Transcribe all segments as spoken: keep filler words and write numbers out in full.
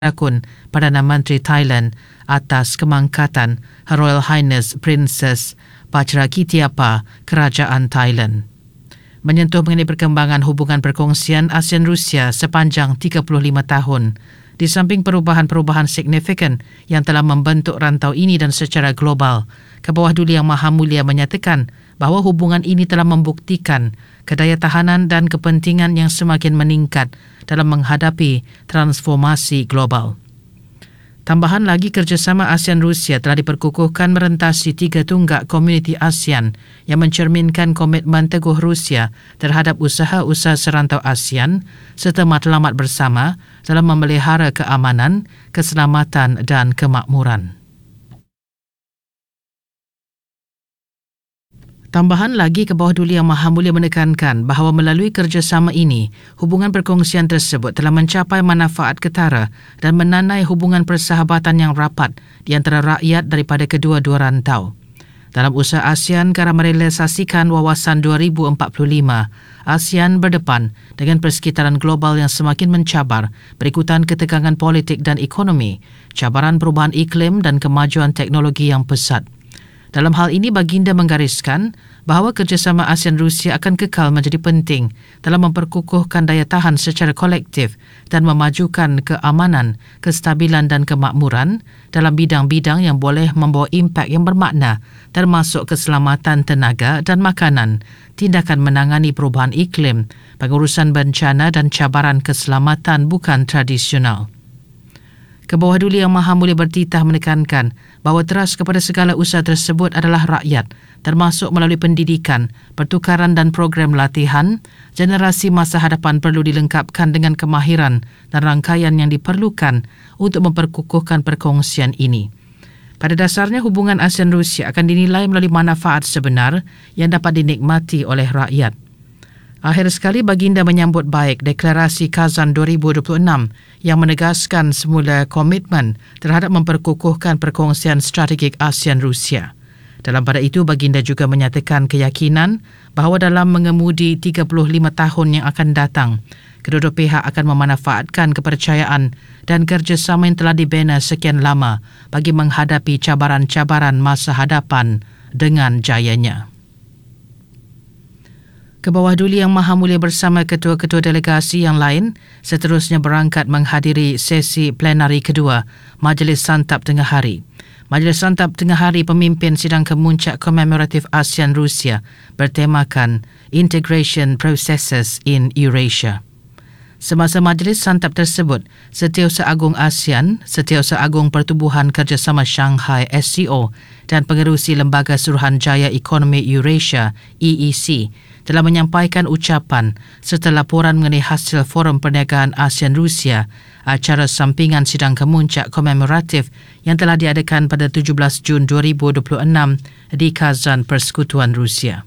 Rakun Perdana Menteri Thailand atas kemangkatan Her Royal Highness Princess Pachrakitiapa Kerajaan Thailand. Menyentuh mengenai perkembangan hubungan perkongsian ASEAN-Rusia sepanjang tiga puluh lima tahun. Di samping perubahan-perubahan signifikan yang telah membentuk rantau ini dan secara global, Kebawah Duli Yang Maha Mulia menyatakan bahawa hubungan ini telah membuktikan kedaya tahanan dan kepentingan yang semakin meningkat dalam menghadapi transformasi global. Tambahan lagi, kerjasama ASEAN-Rusia telah diperkukuhkan merentasi tiga tunggak komuniti ASEAN yang mencerminkan komitmen teguh Rusia terhadap usaha-usaha serantau ASEAN serta matlamat bersama dalam memelihara keamanan, keselamatan dan kemakmuran. Tambahan lagi, Kebawah Duli Yang Maha Mulia menekankan bahawa melalui kerjasama ini, hubungan perkongsian tersebut telah mencapai manfaat ketara dan menanai hubungan persahabatan yang rapat di antara rakyat daripada kedua-dua rantau. Dalam usaha ASEAN ke arah merealisasikan wawasan dua ribu empat puluh lima, ASEAN berdepan dengan persekitaran global yang semakin mencabar berikutan ketegangan politik dan ekonomi, cabaran perubahan iklim dan kemajuan teknologi yang pesat. Dalam hal ini, Baginda menggariskan bahawa kerjasama ASEAN-Rusia akan kekal menjadi penting dalam memperkukuhkan daya tahan secara kolektif dan memajukan keamanan, kestabilan dan kemakmuran dalam bidang-bidang yang boleh membawa impak yang bermakna termasuk keselamatan tenaga dan makanan, tindakan menangani perubahan iklim, pengurusan bencana dan cabaran keselamatan bukan tradisional. Kebawah Duli Yang Maha Mulia bertitah menekankan bahawa teras kepada segala usaha tersebut adalah rakyat, termasuk melalui pendidikan, pertukaran dan program latihan. Generasi masa hadapan perlu dilengkapkan dengan kemahiran dan rangkaian yang diperlukan untuk memperkukuhkan perkongsian ini. Pada dasarnya, hubungan ASEAN-Rusia akan dinilai melalui manfaat sebenar yang dapat dinikmati oleh rakyat. Akhir sekali, Baginda menyambut baik Deklarasi Kazan dua ribu dua puluh enam yang menegaskan semula komitmen terhadap memperkukuhkan perkongsian strategik ASEAN-Rusia. Dalam pada itu, Baginda juga menyatakan keyakinan bahawa dalam mengemudi tiga puluh lima tahun yang akan datang, kedua-dua pihak akan memanfaatkan kepercayaan dan kerjasama yang telah dibina sekian lama bagi menghadapi cabaran-cabaran masa hadapan dengan jayanya. Kebawah Duli Yang Maha Mulia bersama ketua-ketua delegasi yang lain seterusnya berangkat menghadiri sesi plenari kedua Majlis Santap Tengah Hari. Majlis Santap Tengah Hari pemimpin sidang kemuncak komemoratif ASEAN-Rusia bertemakan Integration Processes in Eurasia. Semasa majlis santap tersebut, Setiausaha Agung ASEAN, Setiausaha Agung Pertubuhan Kerjasama Shanghai S C O dan Pengerusi Lembaga Suruhanjaya Ekonomi Eurasia E E C telah menyampaikan ucapan serta laporan mengenai hasil Forum Perniagaan ASEAN-Rusia, acara sampingan sidang kemuncak komemoratif yang telah diadakan pada tujuh belas Jun dua ribu dua puluh enam di Kazan Persekutuan Rusia.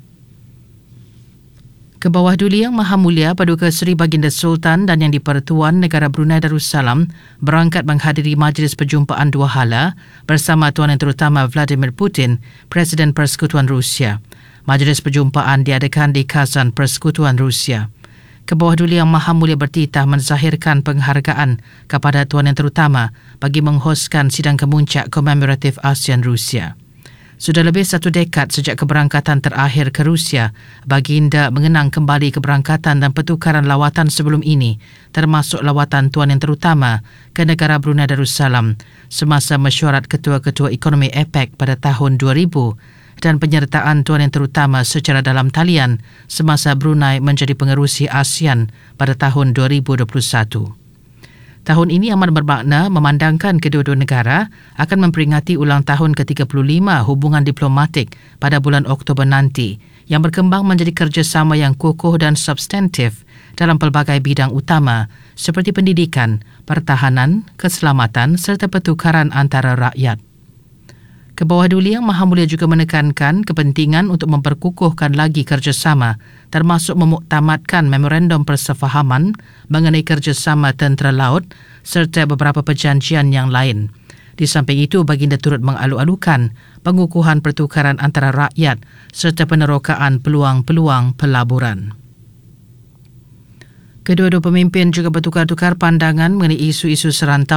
Kebawah Duli Yang Maha Mulia Paduka Seri Baginda Sultan dan Yang di-Pertuan Negara Brunei Darussalam berangkat menghadiri majlis perjumpaan dua hala bersama Tuan Yang Terutama Vladimir Putin, Presiden Persekutuan Rusia. Majlis perjumpaan diadakan di Kazan Persekutuan Rusia. Kebawah Duli Yang Maha Mulia bertitah menzahirkan penghargaan kepada Tuan Yang Terutama bagi menghoskan sidang kemuncak komemoratif ASEAN-Rusia. Sudah lebih satu dekad sejak keberangkatan terakhir ke Rusia, Baginda mengenang kembali keberangkatan dan pertukaran lawatan sebelum ini, termasuk lawatan Tuan Yang Terutama ke negara Brunei Darussalam semasa mesyuarat ketua-ketua ekonomi APEC pada tahun dua ribu dan penyertaan Tuan Yang Terutama secara dalam talian semasa Brunei menjadi pengerusi ASEAN pada tahun dua ribu dua puluh satu. Tahun ini amat bermakna memandangkan kedua-dua negara akan memperingati ulang tahun ke tiga puluh lima hubungan diplomatik pada bulan Oktober nanti yang berkembang menjadi kerjasama yang kukuh dan substantif dalam pelbagai bidang utama seperti pendidikan, pertahanan, keselamatan serta pertukaran antara rakyat. Kebawah Duli Yang Maha Mulia juga menekankan kepentingan untuk memperkukuhkan lagi kerjasama termasuk memuktamadkan memorandum persefahaman mengenai kerjasama tentera laut serta beberapa perjanjian yang lain. Di samping itu, Baginda turut mengalu-alukan pengukuhan pertukaran antara rakyat serta penerokaan peluang-peluang pelaburan. Kedua-dua pemimpin juga bertukar-tukar pandangan mengenai isu-isu serantau